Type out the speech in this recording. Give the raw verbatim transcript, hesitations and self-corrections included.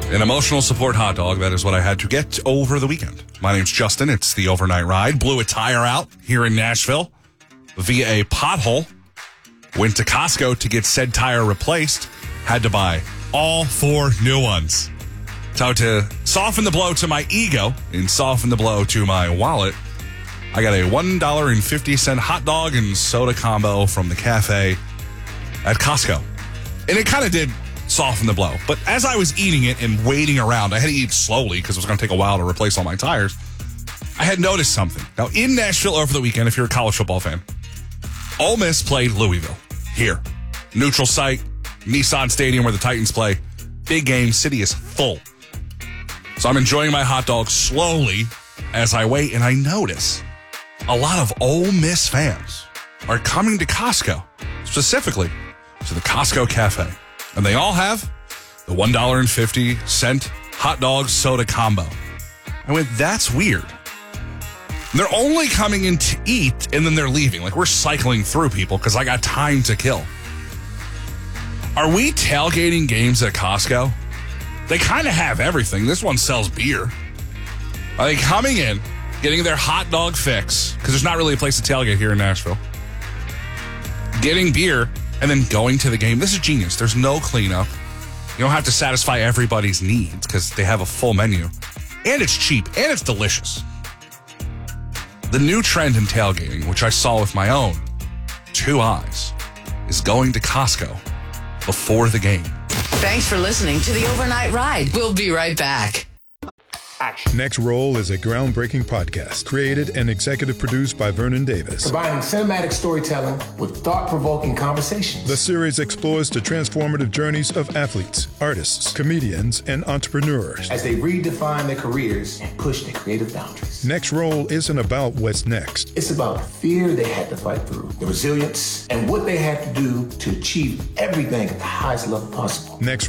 An emotional support hot dog. That is what I had to get over the weekend. My name's Justin. It's the Overnight Ride. Blew a tire out here in Nashville via a pothole. Went to Costco to get said tire replaced. Had to buy all four new ones. So to soften the blow to my ego and soften the blow to my wallet, I got a one dollar and fifty cent hot dog and soda combo from the cafe at Costco. And it kind of did soften the blow. But as I was eating it and waiting around, I had to eat slowly because it was going to take a while to replace all my tires. I had noticed something. Now, in Nashville over the weekend, if you're a college football fan, Ole Miss played Louisville here. Neutral site, Nissan Stadium where the Titans play. Big game. City is full. So I'm enjoying my hot dog slowly as I wait, and I notice a lot of Ole Miss fans are coming to Costco, specifically to the Costco Cafe. And they all have the one dollar and fifty cent hot dog soda combo. I went, that's weird. They're only coming in to eat, and then they're leaving. Like, we're cycling through people because I got time to kill. Are we tailgating games at Costco? They kind of have everything. This one sells beer. Are they coming in, getting their hot dog fix, because there's not really a place to tailgate here in Nashville, getting beer, and then going to the game? This is genius. There's no cleanup. You don't have to satisfy everybody's needs because they have a full menu. And it's cheap, and it's delicious. The new trend in tailgating, which I saw with my own two eyes, is going to Costco before the game. Thanks for listening to the Overnight Ride. We'll be right back. Action. Next Roll is a groundbreaking podcast created and executive produced by Vernon Davis. Combining cinematic storytelling with thought-provoking conversations. The series explores the transformative journeys of athletes, artists, comedians, and entrepreneurs as they redefine their careers and push their creative boundaries. Next Roll isn't about what's next. It's about the fear they had to fight through, the resilience, and what they had to do to achieve everything at the highest level possible. Next